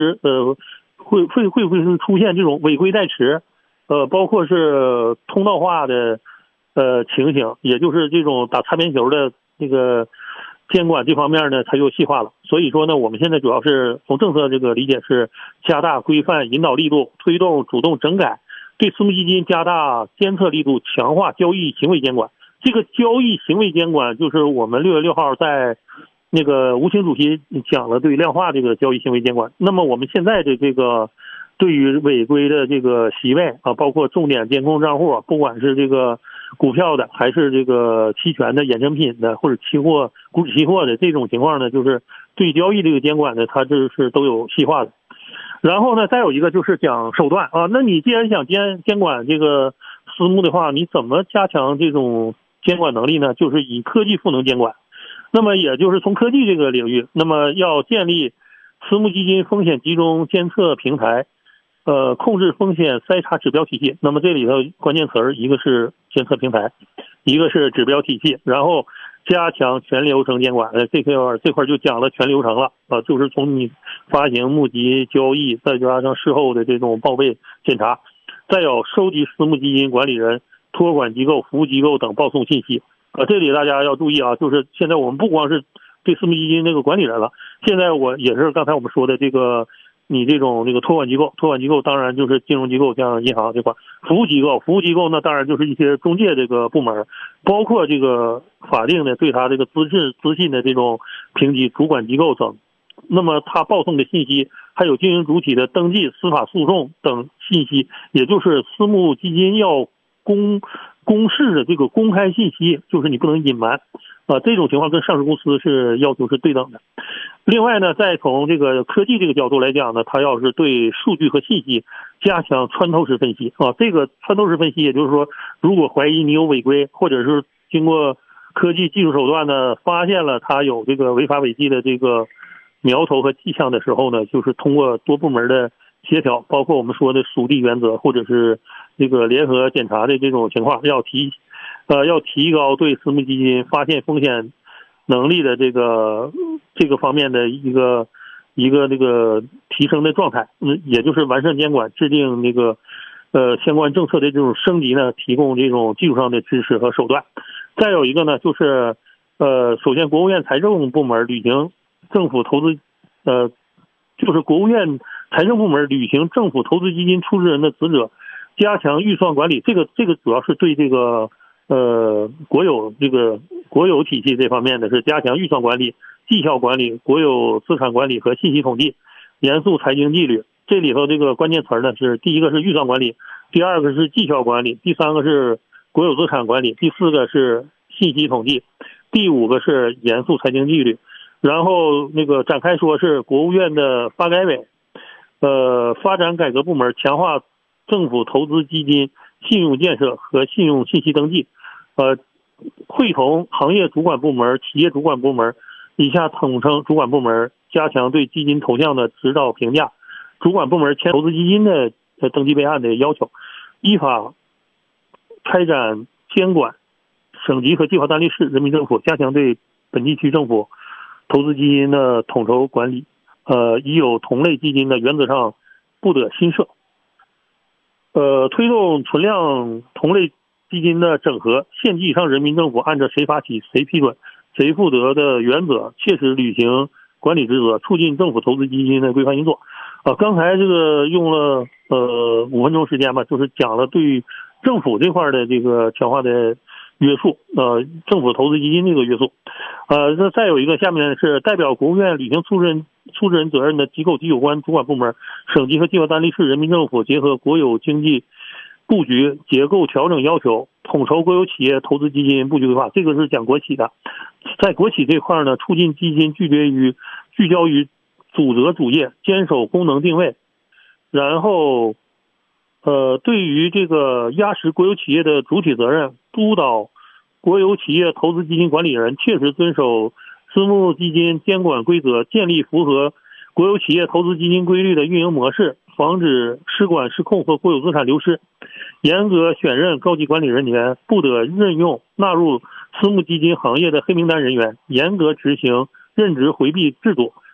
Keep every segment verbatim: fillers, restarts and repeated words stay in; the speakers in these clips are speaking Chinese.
呃会会会不会是出现这种违规代持，呃包括是通道化的呃情形，也就是这种打擦边球的这个监管这方面呢，它又细化了。所以说呢，我们现在主要是从政策这个理解是加大规范引导力度，推动主动整改，对私募基金加大监测力度，强化交易行为监管。这个交易行为监管就是我们六月六号在那个吴清主席讲了对量化这个交易行为监管。那么我们现在的这个对于违规的这个席位啊，包括重点监控账户，不管是这个股票的还是这个期权的衍生品的或者期货股指期货的这种情况呢，就是对交易这个监管呢，它这是都有细化的。然后呢，再有一个就是讲手段啊，那你既然想监监管这个私募的话，你怎么加强这种监管能力呢？就是以科技赋能监管。那么也就是从科技这个领域，那么要建立私募基金风险集中监测平台，呃，控制风险筛查指标体系。那么这里头关键词儿，一个是监测平台，一个是指标体系，然后加强全流程监管。呃，这块这块就讲了全流程了啊、呃，就是从你发行、募集、交易，再加上事后的这种报备检查，再有收集私募基金管理人、托管机构、服务机构等报送信息。呃，这里大家要注意啊，就是现在我们不光是对私募基金这个管理人了，现在我也是刚才我们说的这个，你这种这个托管机构，托管机构当然就是金融机构，像银行这块，服务机构，服务机构那当然就是一些中介这个部门，包括这个法定的对他这个资质资信的这种评级主管机构等。那么他报送的信息，还有经营主体的登记、司法诉讼等信息，也就是私募基金要公公示的这个公开信息，就是你不能隐瞒啊，这种情况跟上市公司是要求是对等的。另外呢，再从这个科技这个角度来讲呢，它要是对数据和信息加强穿透式分析啊，这个穿透式分析，也就是说，如果怀疑你有违规，或者是经过科技技术手段呢，发现了它有这个违法违纪的这个苗头和迹象的时候呢，就是通过多部门的协调，包括我们说的属地原则，或者是这个联合检查的这种情况，要提呃要提高对私募基金发现风险能力的这个这个方面的一个一个这个提升的状态，嗯，也就是完善监管，制定那个呃相关政策的这种升级呢，提供这种技术上的支持和手段。再有一个呢，就是呃首先国务院财政部门履行政府投资呃就是国务院财政部门履行政府投资基金出资人的职责，加强预算管理。这个这个主要是对这个呃国有这个国有体系这方面的是加强预算管理、绩效管理、国有资产管理和信息统计，严肃财经纪律。这里头这个关键词呢是第一个是预算管理，第二个是绩效管理，第三个是国有资产管理，第四个是信息统计，第五个是严肃财经纪律。然后那个展开说是国务院的发改委呃发展改革部门强化政府投资基金信用建设和信用信息登记，呃会同行业主管部门、企业主管部门以下统称主管部门，加强对基金投向的指导评价，主管部门签投资基金的登记备案的要求，依法开展监管。省级和计划单立市人民政府加强对本地区政府投资基金的统筹管理，呃，已有同类基金的原则上不得新设。呃，推动存量同类基金的整合，县级以上人民政府按照谁发起、谁批准、谁负责的原则，切实履行管理职责，促进政府投资基金的规范运作。啊，刚才这个用了呃五分钟时间吧，就是讲了对政府这块的这个强化的约束，呃，政府投资基金这个约束，呃，那再有一个，下面是代表国务院履行出资人出资人责任的机构及有关主管部门，省级和计划单立市人民政府结合国有经济布局结构调整要求，统筹国有企业投资基金布局规划。这个是讲国企的，在国企这块呢，促进基金聚焦于聚焦于主责主业，坚守功能定位，然后。呃，对于这个压实国有企业的主体责任，督导国有企业投资基金管理人切实遵守私募基金监管规则，建立符合国有企业投资基金规律的运营模式，防止失管失控和国有资产流失，严格选任高级管理人员，不得任用纳入私募基金行业的黑名单人员，严格执行任职回避制度，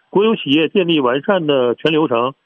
国有企业建立完善的全流程，